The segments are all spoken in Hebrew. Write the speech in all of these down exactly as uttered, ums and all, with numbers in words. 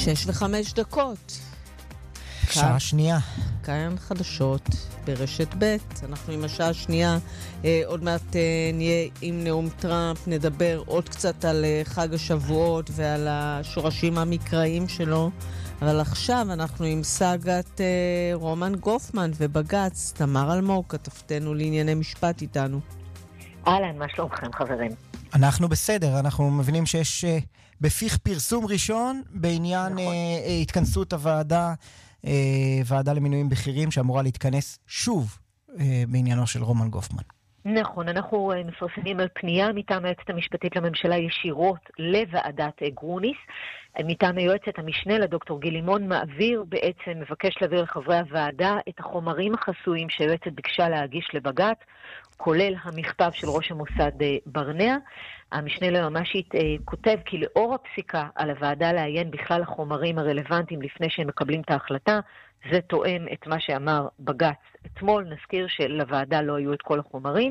שש וחמש דקות. שעה שנייה. כאן חדשות ברשת ב'. אנחנו עם השעה השנייה. אה, עוד מעט אה, נהיה עם נאום טראמפ, נדבר עוד קצת על אה, חג השבועות ועל השורשים המקראיים שלו. אבל עכשיו אנחנו עם סאגת אה, רומן גופמן ובגץ. תמר אלמוג, כתבתנו לענייני משפט איתנו. אהלן, מה שלומכם חברים? אנחנו בסדר, אנחנו מבינים שיש uh, בפיך פרסום ראשון בעניין נכון. uh, uh, התכנסות הוועדה, uh, ועדה למינויים בכירים שאמורה להתכנס שוב uh, בעניינו של רומן גופמן. נכון, אנחנו uh, מפרסמים על פנייה מטעם היועצת המשפטית לממשלה ישירות לוועדת uh, גרוניס. מטעם היועצת המשנה לדוקטור גיל לימון מעביר, בעצם מבקש להעביר לחברי הוועדה את החומרים החסויים שהיועצת ביקשה להגיש לבג"ץ, כולל המכתב של ראש המוסד ברנע. המשנה ליועמ"שית כותב כי לאור הפסיקה על הוועדה לעיין בכלל החומרים הרלוונטיים לפני שהם מקבלים את ההחלטה, זה תואם את מה שאמר בג"ץ אתמול. נזכיר שלוועדה לא היו את כל החומרים,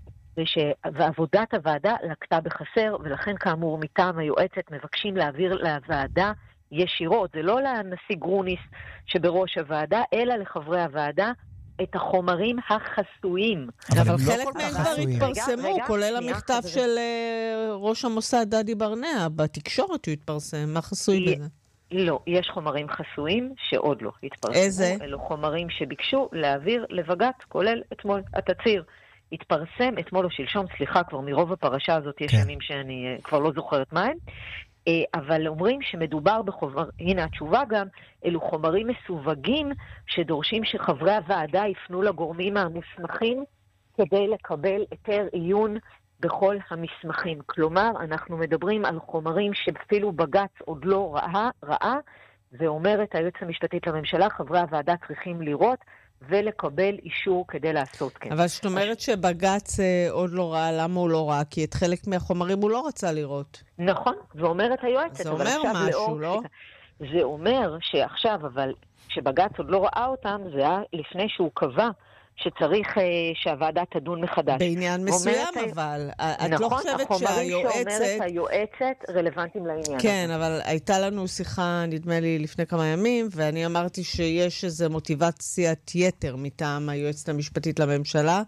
ועבודת הוועדה לקטה בחסר, ולכן כאמור מטעם היועצת מבקשים להעביר לוועדה ישירות, זה לא לנשיא גרוניס שבראש הוועדה, אלא לחברי הוועדה, את החומרים החסויים. אבל חלק מהם כבר התפרסמו, כולל המכתב של ראש המוסד דדי ברנע, בתקשורת הוא התפרסם, מה חסוי בזה? לא, יש חומרים חסויים שעוד לא התפרסמו. איזה? אלו חומרים שביקשו להעביר לבג"ץ, כולל אתמול התצהיר. התפרסם אתמול או שלשום, סליחה, כבר מרוב הפרשה הזאת יש ימים שאני כבר לא זוכרת מה הם, אבל אומרים שמדובר בחומר, הנה התשובה גם, אלו חומרים מסווגים שדורשים שחברי הוועדה יפנו לגורמים המוסמכים כדי לקבל היתר עיון בכל המסמכים. כלומר, אנחנו מדברים על חומרים שאפילו בג"ץ עוד לא ראה, ראה, ואומרת היועץ המשפטית לממשלה, חברי הוועדה צריכים לראות ולקבל אישור כדי לעשות כן. אבל זאת אומרת שבג"ץ אה, עוד לא ראה, למה הוא לא ראה? כי את חלק מהחומרים הוא לא רצה לראות. נכון, ואומרת היועצת. זה אומר משהו, לאור, לא? זה אומר שעכשיו, אבל שבג"ץ עוד לא ראה אותם, זה היה לפני שהוא קבע שצריך אה, שהוועדה תדון מחדש. בעניין מסוים אבל. את נכון, לא חושבת החומרים שהיועצת... שאומרת היועצת רלוונטיים לעניין. כן, אבל הייתה לנו שיחה, נדמה לי, לפני כמה ימים, ואני אמרתי שיש איזו מוטיבציית יתר מטעם היועצת המשפטית לממשלה,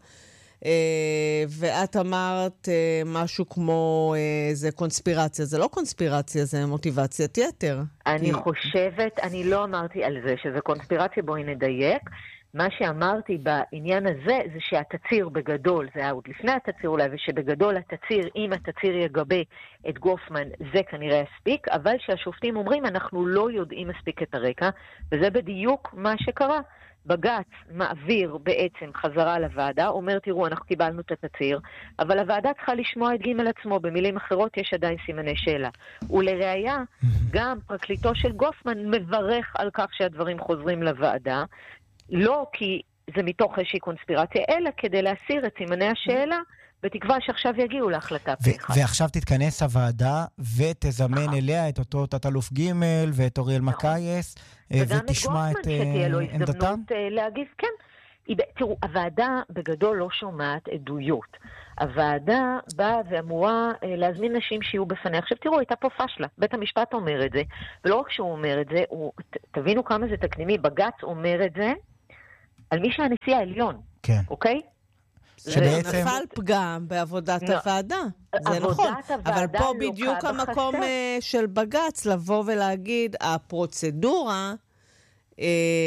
ואת אמרת משהו כמו זה קונספירציה. זה לא קונספירציה, זה מוטיבציית יתר. אני כי... חושבת, אני לא אמרתי על זה שזה קונספירציה, בואי נדייק. מה שאמרתי בעניין הזה זה שהתציר בגדול, זה היה עוד לפני התציר אולי, ושבגדול התציר, אם התציר יגבה את גופמן, זה כנראה יספיק, אבל שהשופטים אומרים אנחנו לא יודעים מספיק את הרקע, וזה בדיוק מה שקרה. בג"ץ מעביר בעצם חזרה לוועדה, אומר תראו אנחנו קיבלנו את התציר, אבל הוועדה צריכה לשמוע את ג' עצמו, במילים אחרות יש עדיין סימני שאלה. ולראיה, גם פרקליטו של גופמן מברך על כך שהדברים חוזרים לוועדה, לא כי זה מתוך איזושהי קונספירציה, אלא כדי להסיר את סימני השאלה, בתקווה שעכשיו יגיעו להחלטה פה אחד. ועכשיו תתכנס הוועדה, ותזמן אליה את אותו תת-אלוף ג' ואת אוריאל מקייס, ותשמע את עמדתם. וגם את גופמן שתהיה לו הזדמנות להגיב. כן. תראו, הוועדה בגדול לא שומעת עדויות. הוועדה באה ואמורה להזמין נשים שיהיו בפניה. עכשיו תראו, הייתה פה פשלה. בית המשפט אומר את זה, ולא רק שהוא אומר את זה, תבינו כמה זה תקדימי, בג"ץ אומר את זה, על מי שהנשיא העליון, כן. אוקיי? שבעצם... נפל פגם בעבודת no. הוועדה, זה נכון, אבל פה בדיוק המקום בחסר. של בג"ץ לבוא ולהגיד, הפרוצדורה אה,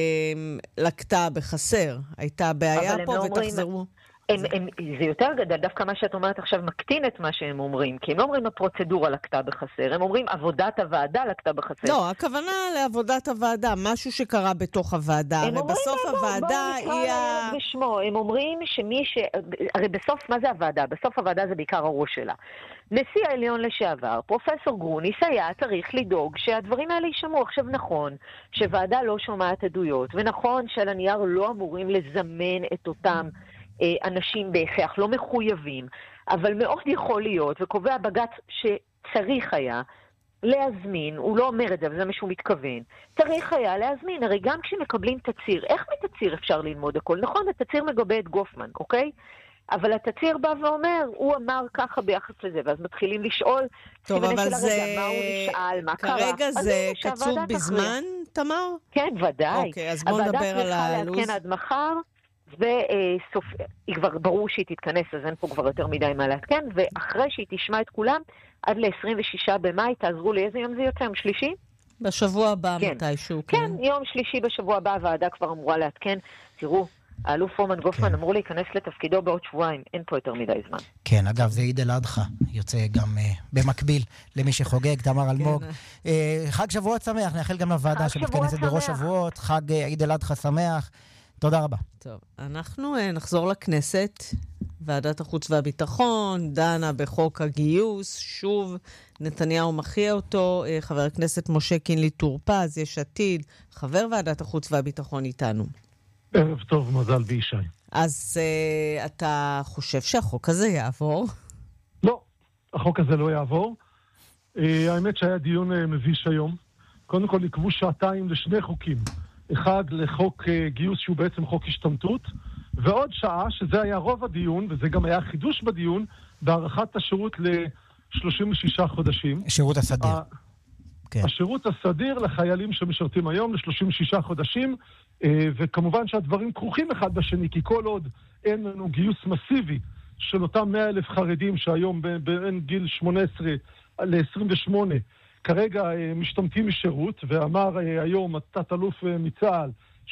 לקטה בחסר, הייתה בעיה פה לא ותחזרו. אומרים... הם, הם, זה יותר גדל, דווקא מה שאת אומרת עכשיו מקטין את מה שהם אומרים, כי הם לא אומרים הפרוצדורה לקטה בחסר, הם אומרים עבודת הוועדה לקטה בחסר. לא, הכוונה לעבודת הוועדה, משהו שקרה בתוך הוועדה, הרי בסוף הוועדה היא ה... בשמו, הם אומרים שמי ש... הרי בסוף, מה זה הוועדה? בסוף הוועדה זה בעיקר הראש שלה. נשיא העליון לשעבר, פרופסור גרוניס, היה צריך לדאוג שהדברים האלה יישמעו. עכשיו נכון שוועדה לא שומעת עדויות, ונכון שעל הנייר לא אמורים לזמן את אותם אנשים בהכרח, לא מחויבים, אבל מאוד יכול להיות, וקובע בג"ץ שצריך היה להזמין, הוא לא אומר את זה, אבל זה מה שהוא מתכוון, צריך היה להזמין, הרי גם כשמקבלים תציר, איך מתציר אפשר ללמוד הכל? נכון, התציר מגבה את גופמן, אוקיי? אבל התצהיר בא ואומר, הוא אמר ככה ביחס לזה, ואז מתחילים לשאול, טוב, אבל זה... הרגע, מה הוא נשאל, מה קרה. כרגע זה קצוב בזמן, תמר? כן, ודאי. אוקיי, אז בואו נדבר על הלוז. הוועדה צריכה לעדכן עד מחר, וסוף, היא כבר ברור שהיא תתכנס, אז אין פה כבר יותר מדי מה לעדכן, ואחרי שהיא תשמע את כולם, עד ל-עשרים ושישה במאי, תעזרו לי, איזה יום זה יוצא? יום שלישי? בשבוע הבא כן. מתישהו. כן, כן, יום שלישי בשבוע הבא, הוועדה כבר אמורה לעדכן. תראו, האלוף פורמן גופמן כן. אמור להיכנס לתפקידו בעוד שבועיים, אין פה יותר מדי זמן. כן, אגב, זה עיד אל אדחא, יוצא גם uh, במקביל למי שחוגג, תמר אלמוג. כן. Uh, חג שבועות שמח, נאחל גם לוועדה שמתכנסת בראש שבועות, חג uh, עיד אל אדחא שמח. תודה רבה. טוב, אנחנו uh, נחזור לכנסת. ועדת החוץ והביטחון דנה בחוק הגיוס, שוב נתניהו מכריע אותו, חבר הכנסת משה קינלי טור פז, יש עתיד, חבר ועדת החוץ והביטחון איתנו. ערב טוב, מזל בישי. אז uh, אתה חושב שהחוק הזה יעבור? לא, החוק הזה לא יעבור. Uh, האמת שהיה דיון uh, מביש היום. קודם כל נקבו שעתיים לשני חוקים. אחד לחוק uh, גיוס שהוא בעצם חוק השתמטות, ועוד שעה, שזה היה רוב הדיון, וזה גם היה חידוש בדיון, בהארכת השירות ל-שלושים ושישה חודשים. שירות הסדיר. ה- כן. השירות הסדיר לחיילים שמשרתים היום ל-שלושים ושישה חודשים, וכמובן שהדברים כרוכים אחד בשני, כי כל עוד אין לנו גיוס מסיבי של אותם מאה אלף חרדים שהיום בין גיל שמונה עשרה ל-עשרים ושמונה, כרגע משתמטים משירות, ואמר היום התת-אלוף מצה"ל,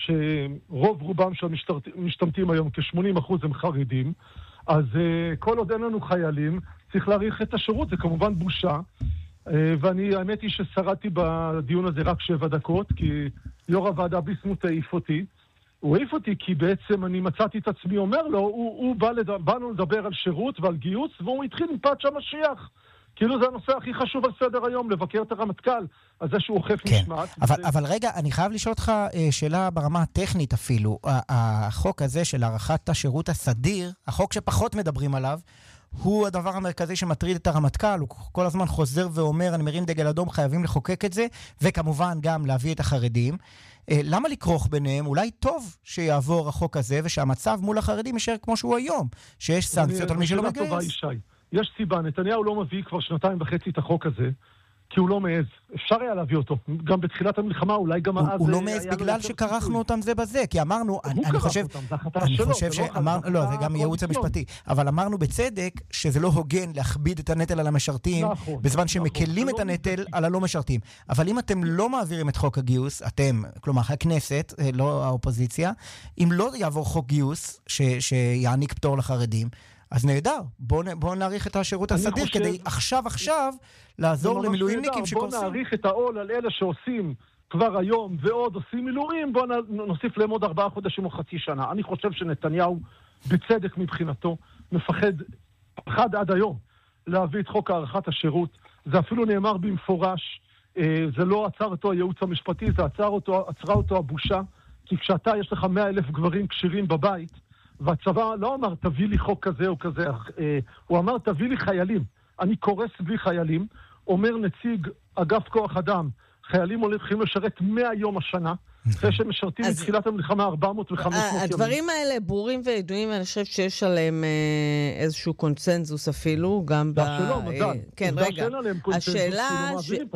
שרוב רובם של המשתמטים היום, כ-שמונים אחוז הם חרדים, אז uh, כל עוד אין לנו חיילים, צריך להאריך את השירות, זה כמובן בושה, uh, ואני, האמת היא ששרדתי בדיון הזה רק שבע דקות, כי יו"ר הוועדה ביסמוט העיף אותי, הוא העיף אותי כי בעצם אני מצאתי את עצמי אומר לו, הוא, הוא בא לד... באנו לדבר על שירות ועל גיוס, והוא התחיל עם פאצ' המשיח. כאילו זה הנושא הכי חשוב על סדר היום, לבקר את הרמטכ"ל, על זה שהוא אוכף כן. משמעת. אבל, וזה... אבל רגע, אני חייב לשאול אותך שאלה ברמה הטכנית אפילו. החוק הזה של הארכת השירות הסדיר, החוק שפחות מדברים עליו, הוא הדבר המרכזי שמטריד את הרמטכ"ל, הוא כל הזמן חוזר ואומר, אני מרים דגל אדום, חייבים לחוקק את זה, וכמובן גם להביא את החרדים. למה לקרוך ביניהם? אולי טוב שיעבור החוק הזה, ושהמצב מול החרדים יישאר כמו שהוא היום, שיש סנקציות על מי שלא מגייס. יש סיבה, נתניהו לא מביא כבר שנתיים וחצי את החוק הזה, כי הוא לא מעז. אפשר היה להביא אותו. גם בתחילת המלחמה, אולי גם אז... הוא לא מעז בגלל שקרחנו אותם זה בזה, כי אמרנו, אני חושב... אני חושב שאמרנו, לא, זה גם ייעוץ המשפטי, אבל אמרנו בצדק שזה לא הוגן להכביד את הנטל על המשרתים, בזמן שמקלים את הנטל על הלא משרתים. אבל אם אתם לא מעבירים את חוק הגיוס, אתם, כלומר, הכנסת, לא האופוזיציה, אם לא יעבור חוק גיוס שיעניק פטור לחרדים, אז נהדר, בואו בוא נעריך את השירות הסדיר חושב... כדי עכשיו עכשיו לעזור למילואימניקים שקורסים. בואו נעריך את העול על אלה שעושים כבר היום ועוד עושים מילואים, בואו נוסיף להם עוד ארבעה חודשים או חצי שנה. אני חושב שנתניהו, בצדק מבחינתו, מפחד, פחד עד היום להביא את חוק הארכת השירות. זה אפילו נאמר במפורש, זה לא עצר אותו הייעוץ המשפטי, זה עצר אותו, עצרה אותו הבושה, כי כשאתה יש לך מאה אלף גברים קשירים בבית, והצבא לא אמר, תביא לי חוק כזה או כזה, הוא אמר, תביא לי חיילים. אני קורס בלי חיילים, אומר נציג אגף כוח אדם, חיילים הולכים לשרת מאה יום השנה, אחרי שהם משרתים מתחילת המלחמה ארבע מאות וחמש מאות ימים. הדברים האלה ברורים וידועים, אני חושב שיש עליהם איזשהו קונצנזוס אפילו, גם ב... שלא, מזל. כן, רגע. השאלה,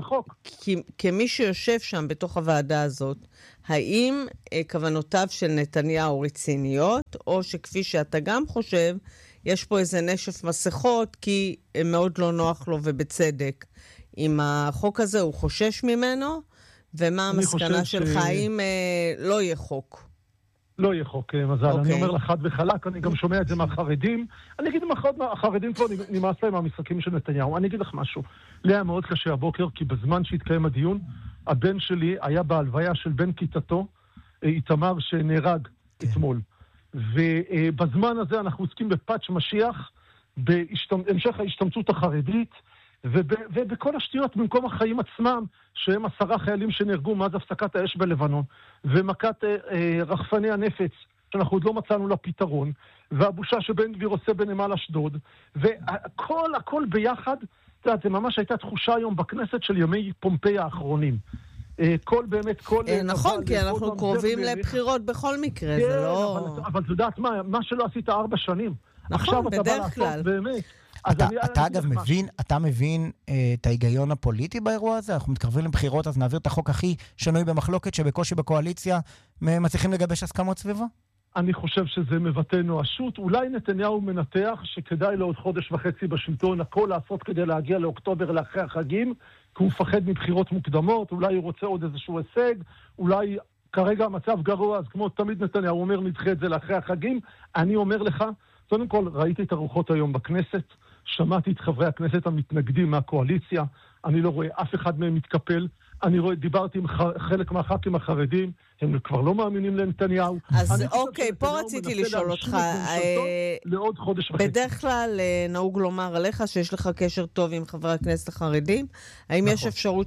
כמי שיושב שם בתוך הוועדה הזאת, האם כוונותיו של נתניהו רציניות, או שכפי שאתה גם חושב, יש פה איזה נשף מסכות, כי מאוד לא נוח לו ובצדק. עם החוק הזה הוא חושש ממנו, ומה המסקנה שלך, האם אה, לא יהיה חוק? לא יהיה חוק, מזל. Okay. אני אומר לך חד וחלק, אני גם שומע את זה מהחרדים. אני אגיד לך, החרדים כבר נמאס להם מהמשחקים של נתניהו. אני אגיד לך משהו. לי היה מאוד קשה הבוקר, כי בזמן שהתקיים הדיון, הבן שלי היה בהלוויה של בן כיתתו, איתמר שנהרג okay. אתמול. ובזמן הזה אנחנו עוסקים בפאץ' משיח, בהמשך ההשתמצות החרדית, וב, ובכל השטויות במקום החיים עצמם, שהם עשרה חיילים שנהרגו מאז הפסקת האש בלבנון, ומכת אה, אה, רחפני הנפץ, שאנחנו עוד לא מצאנו לה פתרון, והבושה שבן גביר עושה בנמל אשדוד, והכל, הכל ביחד, אתה יודע, זה ממש הייתה תחושה היום בכנסת של ימי פומפיי האחרונים. אה, כל באמת, כל... אה, נכון, כי אנחנו קרובים לבחירות בכל מקרה, זה לא... אבל, אבל אתה יודעת מה, מה שלא עשית ארבע שנים, נכון, בדרך כלל. באמת. אתה, אתה אגב מבין, אתה מבין אה, את ההיגיון הפוליטי באירוע הזה? אנחנו מתקרבים לבחירות, אז נעביר את החוק הכי שנוי במחלוקת, שבקושי בקואליציה מצליחים לגבש הסכמות סביבו? אני חושב שזה מבטא נואשות. אולי נתניהו מנתח שכדאי לעוד חודש וחצי בשלטון הכל לעשות כדי להגיע לאוקטובר לאחרי החגים, כי הוא מפחד מבחירות מוקדמות, אולי הוא רוצה עוד איזשהו הישג, אולי כרגע המצב גרוע, אז כמו תמיד נתניהו אומר נדחה את זה לאחרי החגים. אני אומר לך, קודם כל ראיתי את הרוחות היום בכנסת, שמעתי את חברי הכנסת המתנגדים מהקואליציה, אני לא רואה אף אחד מהם מתקפל, אני רואה, דיברתי עם חלק מהח"כים החרדים, הם כבר לא מאמינים לנתניהו. אז אוקיי, פה רציתי לשאול אותך, לעוד חודש וחצי. בדרך כלל נהוג לומר עליך שיש לך קשר טוב עם חברי הכנסת החרדים, האם יש אפשרות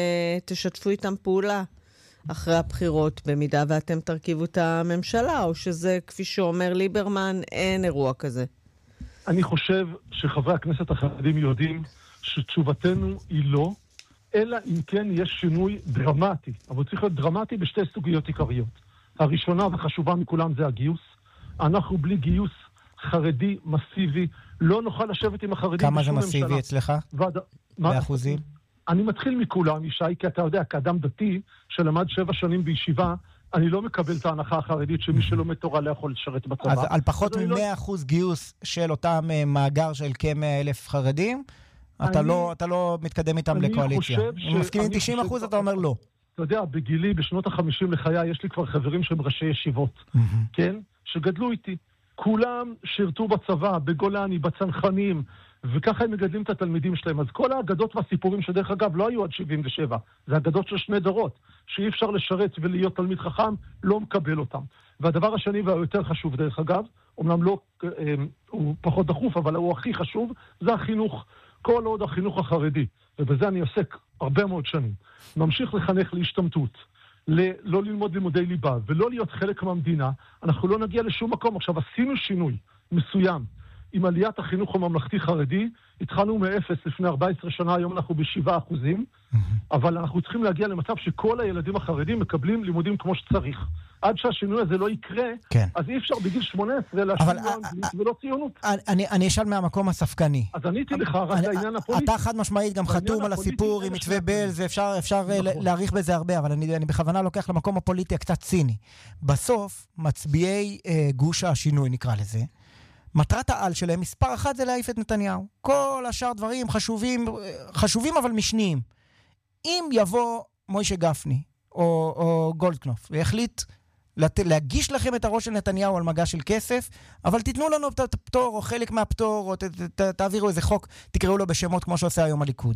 שתשתפו איתם פעולה אחרי הבחירות, במידה ואתם תרכיבו את הממשלה, או שזה, כפי שאומר ליברמן, אין אירוע כזה? אני חושב שחברי הכנסת החרדים יודעים שתשובתנו היא לא, אלא אם כן יש שינוי דרמטי. אבל צריך להיות דרמטי בשתי סוגיות עיקריות. הראשונה וחשובה מכולם זה הגיוס. אנחנו בלי גיוס חרדי מסיבי, לא נוכל לשבת עם החרדים בשום ממשלה. כמה זה מסיבי אצלך? ועד... באחוזים? אני מתחיל מכולם, ישי, כי אתה יודע, כאדם דתי שלמד שבע שנים בישיבה, אני לא מקבל את ההנחה החרדית שמי שלומד תורה לא יכול לשרת בצבא. אז על פחות מ-מאה אחוז גיוס של אותם מאגר של כ-מאה אלף חרדים, אתה לא, אתה לא מתקדם איתם לקואליציה. אם מסכימים תשעים אחוז, אתה אומר לא. אתה יודע, בגילי, בשנות החמישים לחיי, יש לי כבר חברים שהם ראשי ישיבות, כן? שגדלו איתי. כולם שירתו בצבא, בגולני, בצנחנים, וככה הם מגדלים את התלמידים שלהם. אז כל האגדות והסיפורים שדרך אגב לא היו עד שבעים ושבע, זה אגדות של שני דורות, שאי אפשר לשרת ולהיות תלמיד חכם, לא מקבל אותם. והדבר השני והיותר חשוב דרך אגב, אומנם לא, הוא פחות דחוף, אבל הוא הכי חשוב, זה החינוך. כל עוד החינוך החרדי, ובזה אני עוסק הרבה מאוד שנים, ממשיך לחנך להשתמטות, ל- לא ללמוד לימודי ליבה, ולא להיות חלק מהמדינה, אנחנו לא נגיע לשום מקום. עכשיו, עשינו שינוי מסוים עם עליית החינוך הממלכתי חרדי, התחלנו מאפס לפני ארבע עשרה שנה, היום אנחנו בשבעה אחוזים, אבל אנחנו צריכים להגיע למצב שכל הילדים החרדים מקבלים לימודים כמו שצריך. עד שהשינוי הזה לא יקרה, כן. אז אי אפשר בגיל שמונה עשרה להשאיר לא אנגלית ולא ציונות. אני, אני אשאל מהמקום הספקני. אז עניתי לך, רק העניין הפוליטי. אתה חד משמעית גם חתום על הסיפור עם מתווה בעלז, ואפשר אפשר נכון. להעריך בזה הרבה, אבל אני, אני בכוונה לוקח למקום הפוליטי הקצת ציני. בסוף, מצביעי אה, גוש השינוי, נקרא לזה, מטרת העל שלהם, מספר אחת זה להעיף את נתניהו. כל השאר דברים חשובים, חשובים אבל משניים. אם יבוא מוישה גפני או, או גולדקנופ ויחליט לת... להגיש לכם את הראש של נתניהו על מגע של כסף, אבל תיתנו לנו את הפטור או חלק מהפטור, או ת... ת... תעבירו איזה חוק, תקראו לו בשמות כמו שעושה היום הליכוד.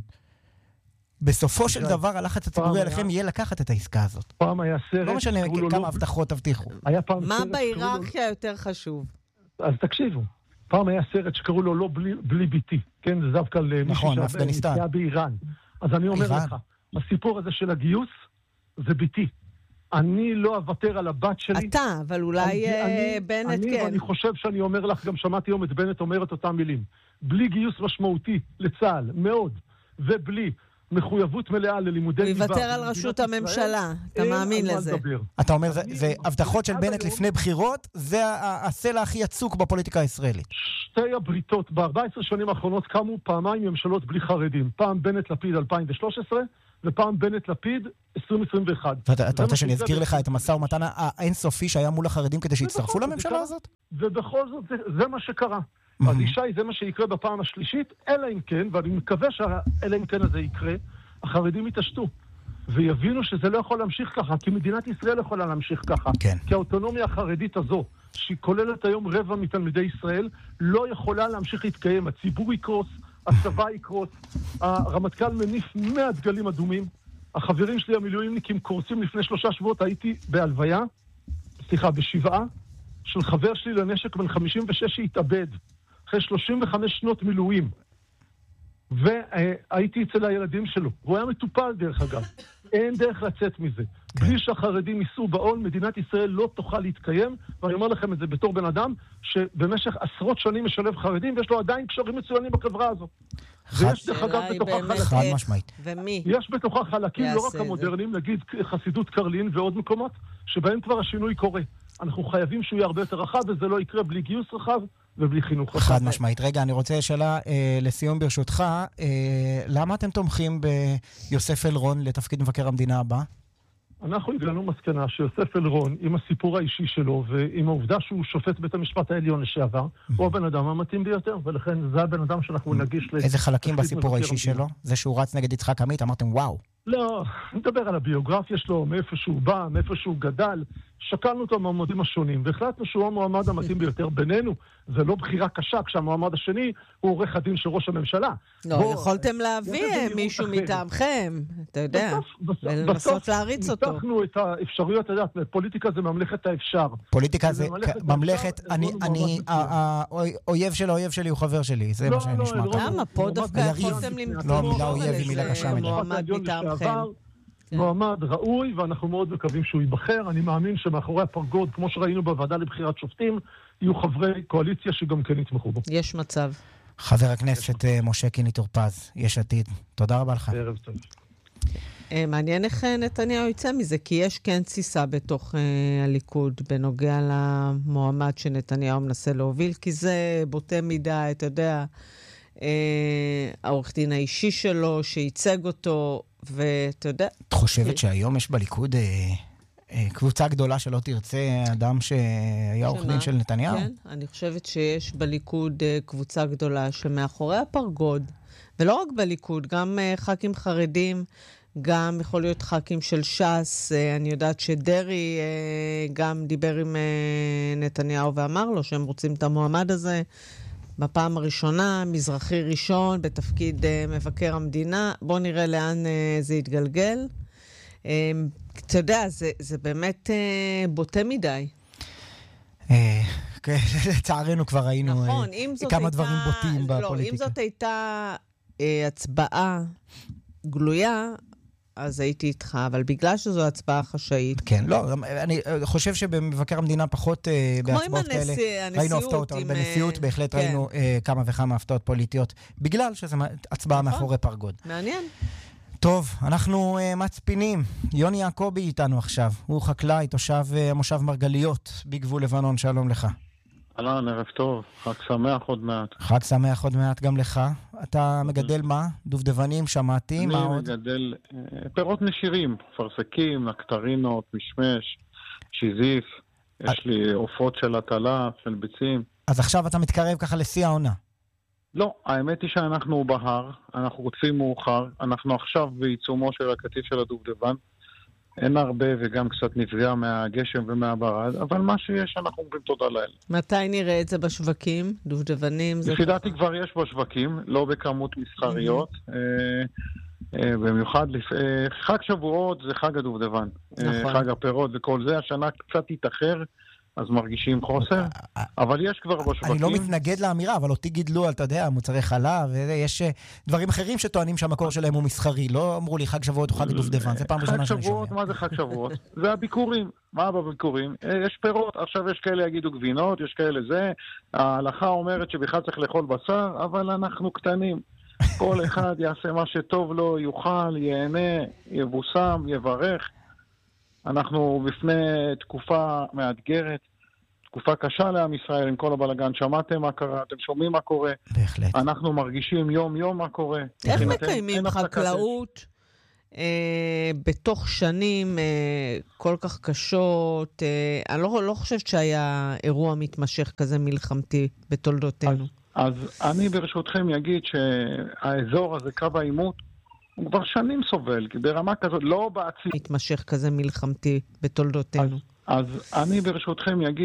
בסופו של דבר הלחץ הציבורי עליכם יהיה לקחת את העסקה הזאת. פעם היה סרט, לא משנה כמה הבטחות תבטיחו. מה בהיררכיה יותר חשוב? אז תקשיבו, פעם היה סרט שקראו לו לא בלי, בלי ביתי, כן? זה דווקא למישהו שנפגע באיראן. אז אני אומר לך, הסיפור הזה של הגיוס זה ביתי. אני לא אוותר על הבת שלי. אתה, אבל אולי בנט כן. אני חושב שאני אומר לך, גם שמעתי היום את בנט אומר את אותם מילים. בלי גיוס משמעותי לצה"ל, מאוד, ובלי מחויבות מלאה ללימודי ליבה. הוא יוותר על ראשות הממשלה, אתה מאמין לזה. אתה אומר, זה הבטחות של בנט לפני בחירות, זה הסלע הכי יצוק בפוליטיקה הישראלית. שתי הבריתות, ב-ארבע עשרה שנים האחרונות קמו פעמיים ממשלות בלי חרדים. פעם בנט לפיד אלפיים ושלוש עשרה, ופעם בנט לפיד עשרים עשרים ואחת. אתה רוצה שאני אזכיר לך את המשא ומתן האינסופי שהיה מול החרדים כדי שיצטרפו לממשלה הזאת? ובכל זאת זה מה שקרה. אז ישי, זה מה שיקרה בפעם השלישית, אלא אם כן, ואני מקווה שאלא אם כן הזה יקרה, החרדים יתעשתו, ויבינו שזה לא יכול להמשיך ככה, כי מדינת ישראל יכולה להמשיך ככה. כן. כי האוטונומיה החרדית הזו, שהיא כוללת היום רבע מתלמידי ישראל, לא יכולה להמשיך להתקיים. הציבור יקרוס, הצבא יקרוס, הרמטכ"ל מניף מאה דגלים אדומים, החברים שלי המילואימניקים קורסים. לפני שלושה שבועות הייתי בהלוויה, סליחה, בשבעה, של חבר שלי לנשק בן חמישים ושש שהתאבד, אחרי שלושים וחמש שנות מילואים. והייתי אצל הילדים שלו. הוא היה מטופל דרך אגב. אין דרך לצאת מזה. בלי שהחרדים ייסעו בעול, מדינת ישראל לא תוכל להתקיים, ואני אומר לכם את זה בתור בן אדם, שבמשך עשרות שנים משלב חרדים, ויש לו עדיין קשרים מצוינים בחברה הזו. ויש דרך אגב בתוכה חלקים. ומי? יש בתוכה חלקים, לא רק המודרניים, נגיד חסידות קרלין ועוד מקומות, שבהם כבר השינוי קורה. אנחנו חייבים שהוא יהיה הרבה יותר רחב, וזה לא יקרה בלי גיוס רחב, ובלי חינוך. חד משמעית. רגע, אני רוצה שאלה אה, לסיום ברשותך. אה, למה אתם תומכים ביוסף אלרון לתפקיד מבקר המדינה הבא? אנחנו הגענו מסקנה שיוסף אלרון, עם הסיפור האישי שלו, ועם העובדה שהוא שופט בית המשפט העליון לשעבר, הוא הבן אדם המתאים ביותר, ולכן זה הבן אדם שאנחנו נגיש... איזה חלקים בסיפור האישי שלו? זה שהוא רץ נגד יצחק עמית, אמרתם וואו. לא, נדבר על הביוגרפיה שלו, מאיפה שהוא בא, מאיפה שהוא גדל, שקלנו אותו מהמועמדים השונים, והחלטנו שהוא המועמד המתאים ביותר בינינו. זה לא בחירה קשה, כשהמועמד השני הוא עורך הדין של ראש הממשלה. לא, בוא, יכולתם להביא מישהו מטעמכם, אתה יודע, ולנסות להריץ אותו. ניתחנו את האפשרויות, אתה יודע, פוליטיקה זה ממלכת האפשר. פוליטיקה זה ממלכת, אני, האויב של האויב שלי הוא חבר שלי, זה מה שאני נשמע. למה? פה דווקא יכולתם למצוא לא, מילה אויב היא מילה קשה מדי. מועמד מטעמכם. מועמד ראוי, ואנחנו מאוד מקווים שהוא ייבחר. אני מאמין שמאחורי הפרגוד, כמו שראינו בוועדה לבחירת שופטים, יהיו חברי קואליציה שגם כן יתמכו בו. יש מצב. חבר הכנסת משה קינלי טור פז, יש עתיד. תודה רבה לך. ערב טוב. מעניין איך נתניהו יצא מזה, כי יש כן תסיסה בתוך הליכוד בנוגע למועמד שנתניהו מנסה להוביל, כי זה בוטה מדי, אתה יודע, העורך דין האישי שלו שייצג אותו, ואתה יודע... את חושבת שהיום יש בליכוד קבוצה גדולה שלא תרצה אדם שהיה עורך דין של נתניהו? כן, אני חושבת שיש בליכוד קבוצה גדולה שמאחורי הפרגוד, ולא רק בליכוד, גם ח"כים חרדים, גם יכול להיות ח"כים של ש"ס. אני יודעת שדרי גם דיבר עם נתניהו ואמר לו שהם רוצים את המועמד הזה. בפעם הראשונה, מזרחי ראשון, בתפקיד uh, מבקר המדינה. בואו נראה לאן uh, זה יתגלגל. Um, אתה יודע, זה, זה באמת uh, בוטה מדי. לצערנו כבר ראינו נכון, uh, כמה הייתה, דברים בוטים לא, בפוליטיקה. אם זאת הייתה uh, הצבעה גלויה, אז הייתי איתך, אבל בגלל שזו הצבעה חשאית. כן, לא, אני חושב שבמבקר המדינה פחות בהצבעות כאלה. ראינו הפתעות, אבל בנשיאות בהחלט ראינו כמה וכמה הפתעות פוליטיות, בגלל שזו הצבעה מאחורי פרגוד. מעניין. טוב, אנחנו מצפינים. יוני יעקובי איתנו עכשיו. הוא חקלאי, תושב מושב מרגליות, בגבול לבנון. שלום לך. אהלן, ערב טוב. חג שמח עוד מעט. חג שמח עוד מעט גם לך. אתה מגדל מה? דובדבנים, שמעתי, מה עוד? אני מגדל פירות נשירים, פרסקים, נקטרינות, משמש, שיזיף. יש לי עופות של הטלה, של ביצים. אז עכשיו אתה מתקרב ככה לשיא העונה. לא, האמת היא שאנחנו בהר, אנחנו רוצים מאוחר, אנחנו עכשיו בעיצומו של הקטיף של הדובדבן. אין הרבה וגם קצת נפגע מהגשם ומהברד, אבל מה שיש אנחנו אומרים תודה לאל. מתי נראה את זה בשווקים? דובדבנים? לפי דעתי כבר יש בשווקים, לא בכמות מסחריות. במיוחד חג שבועות זה חג הדובדבן. חג הפירות וכל זה, השנה קצת יתאחר, אז מרגישים חוסר, אבל יש כבר בשווקים. אני לא מתנגד לאמירה, אבל אותי גידלו על, אתה יודע, מוצרי חלב, ויש דברים אחרים שטוענים שהמקור שלהם הוא מסחרי. לא אמרו לי חג שבועות או חג דובדבן, זה פעם ראשונה שאני שומע. חג שבועות, מה זה חג שבועות? זה הביקורים. מה בביקורים? יש פירות, עכשיו יש כאלה יגידו גבינות, יש כאלה זה. ההלכה אומרת שבכלל צריך לאכול בשר, אבל אנחנו קטנים. כל אחד יעשה מה שטוב לו, יאכל, ייהנה, יבוסם, יברך. אנחנו בפני תקופה מאתגרת, תקופה קשה לעם ישראל, עם כל הבלגן. שמעתם מה קרה, אתם שומעים מה קורה. בהחלט. אנחנו מרגישים יום יום מה קורה. איך מקיימים חקלאות אה, בתוך שנים אה, כל כך קשות? אה, אני לא, לא חושבת שהיה אירוע מתמשך כזה מלחמתי בתולדותינו. אז, אז אני ברשותכם אגיד שהאזור הזה, קו העימות, הוא כבר שנים סובל, כי ברמה כזאת, לא בעצמי... מתמשך כזה מלחמתי בתולדותינו. אז, אז אני ברשותכם אגיד